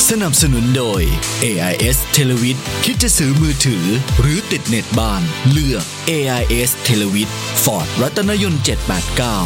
สนับสนุนโดย AIS Televid คิดจะซื้อมือถือหรือติดเน็ตบ้านเลือก AIS Televid Ford รัตนยนต์789